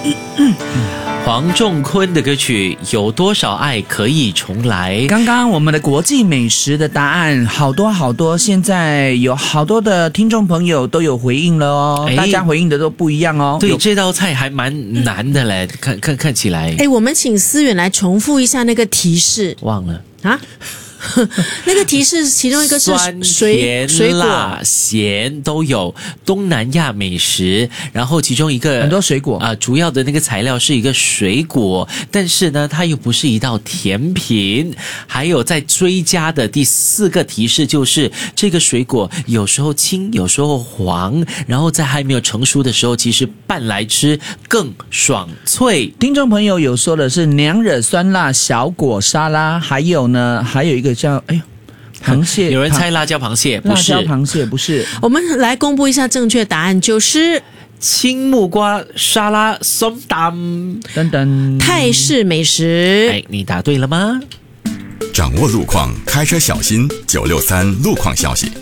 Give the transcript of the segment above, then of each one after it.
黄仲坤的歌曲《有多少爱可以重来》。 刚刚我们的国际美食的答案好多，现在有好多的听众朋友都有回应了哦，大家回应的都不一样哦。 对，这道菜还蛮难的嘞，看起来。 我们请思远来重复一下那个提示。 忘了啊？那个提示其中一个是酸甜辣咸都有，东南亚美食，然后其中一个很多水果主要的那个材料是一个水果，但是呢它又不是一道甜品。还有在追加的第4个提示就是这个水果有时候青有时候黄，然后在还没有成熟的时候其实拌来吃更爽脆。 听众朋友有说的是娘惹酸辣小果沙拉，还有一个叫螃蟹， 有人猜辣椒螃蟹，不是辣椒螃蟹，不是。 我们来公布一下正确答案，就是青木瓜沙拉松当等等泰式美食。 你答对了吗？ 掌握路况，开车小心。963路况消息。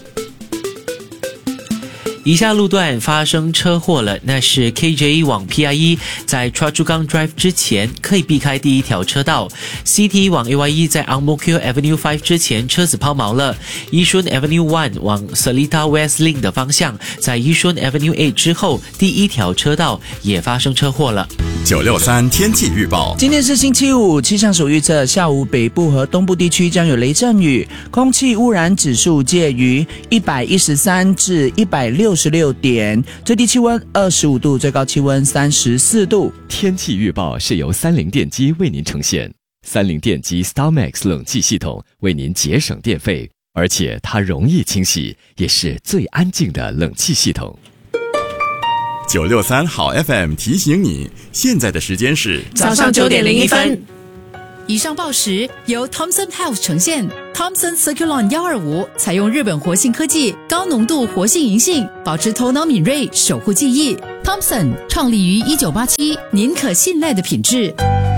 以下路段发生车祸了，那是 KJ 往 PIE 在 Choa Chu Kang Drive 之前可以避开第一条车道， CT 往 AYE 在 Ang Mo Kio Avenue 5之前车子抛锚了， Yishun Avenue 1往 Seletar West Link 的方向在 Yishun Avenue 8之后第一条车道也发生车祸了。 963天气预报， 今天是星期五，气象署预测下午北部和东部地区将有雷阵雨，空气污染指数介于113至166点，最低气温25度，最高气温34度。 天气预报是由三菱电机为您呈现，三菱电机 StarMax 冷气系统为您节省电费，而且它容易清洗，也是最安静的冷气系统。 963好 FM 提醒你，现在的时间是早上9点01分。 以上报时由 Thomson Health 呈现。 Thomson Circulon 125采用日本活性科技，高浓度活性银杏，保持头脑敏锐，守护记忆。Thomson 创立于1987，您可信赖的品质。